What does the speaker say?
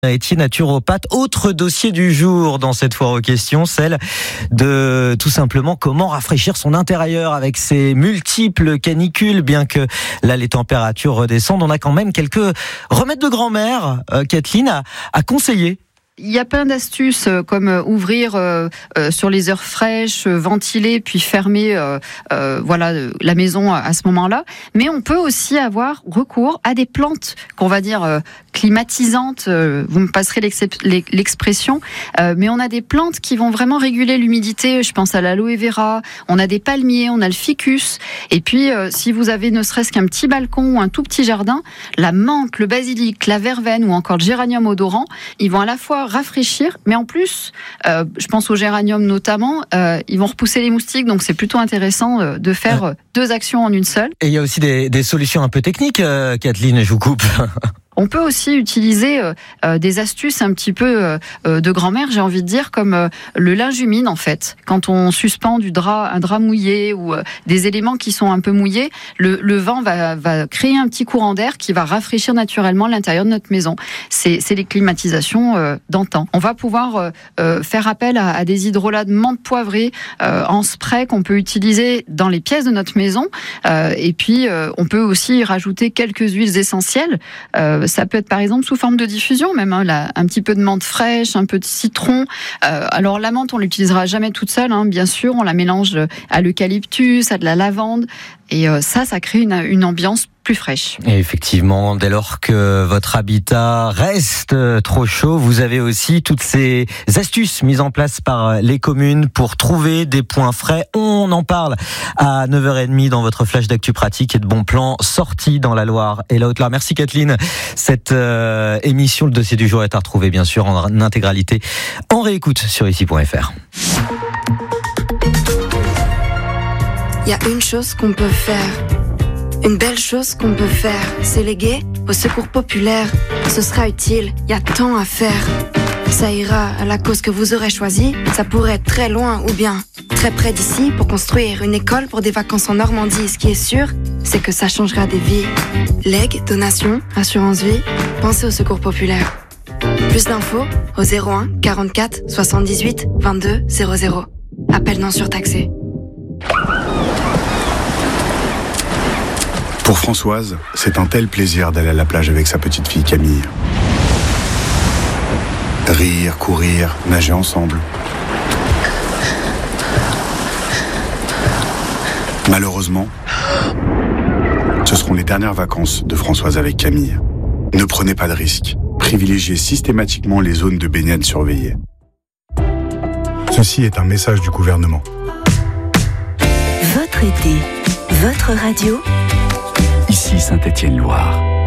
Etienne, naturopathe. Autre dossier du jour dans cette foire aux questions, celle de tout simplement comment rafraîchir son intérieur avec ces multiples canicules. Bien que là les températures redescendent, on a quand même quelques remèdes de grand-mère, Kathleen, à conseiller. Il y a plein d'astuces comme ouvrir sur les heures fraîches, ventiler puis fermer la maison à ce moment-là. Mais on peut aussi avoir recours à des plantes qu'on va dire climatisantes. Vous me passerez l'expression. Mais on a des plantes qui vont vraiment réguler l'humidité. Je pense à l'aloe vera. On a des palmiers, on a le ficus. Et puis si vous avez ne serait-ce qu'un petit balcon ou un tout petit jardin, la menthe, le basilic, la verveine ou encore le géranium odorant, ils vont à la fois rafraîchir, mais en plus, je pense au géranium notamment, ils vont repousser les moustiques, donc c'est plutôt intéressant de faire deux actions en une seule. Et il y a aussi des solutions un peu techniques, Kathleen, je vous coupe. On peut aussi utiliser des astuces un petit peu de grand-mère, j'ai envie de dire, comme le linge humide en fait. Quand on suspend un drap mouillé ou des éléments qui sont un peu mouillés, le vent va créer un petit courant d'air qui va rafraîchir naturellement l'intérieur de notre maison. C'est les climatisations d'antan. On va pouvoir faire appel à des hydrolats de menthe poivrée en spray qu'on peut utiliser dans les pièces de notre maison. Et puis, on peut aussi rajouter quelques huiles essentielles. Ça peut être par exemple sous forme de diffusion même, un petit peu de menthe fraîche, un peu de citron. Alors la menthe, on l'utilisera jamais toute seule, bien sûr. On la mélange à l'eucalyptus, à de la lavande. Et ça crée une ambiance plus fraîche. Et effectivement, dès lors que votre habitat reste trop chaud, vous avez aussi toutes ces astuces mises en place par les communes pour trouver des points frais. On en parle à 9h30 dans votre flash d'actu pratique et de bons plans sortis dans la Loire et la Haute-Loire. Merci Kathleen. Cette émission, le dossier du jour, est à retrouver bien sûr en intégralité en réécoute sur ici.fr. Il y a une chose qu'on peut faire. Une belle chose qu'on peut faire, c'est léguer au secours populaire. Ce sera utile, il y a tant à faire. Ça ira à la cause que vous aurez choisie. Ça pourrait être très loin ou bien très près d'ici pour construire une école pour des vacances en Normandie. Ce qui est sûr, c'est que ça changera des vies. Legs, donations, assurance vie, pensez au secours populaire. Plus d'infos au 01 44 78 22 00. Appel non surtaxé. Pour Françoise, c'est un tel plaisir d'aller à la plage avec sa petite fille Camille. Rire, courir, nager ensemble. Malheureusement, ce seront les dernières vacances de Françoise avec Camille. Ne prenez pas de risques. Privilégiez systématiquement les zones de baignade surveillées. Ceci est un message du gouvernement. Votre été, votre radio. Ici Saint-Étienne-Loire.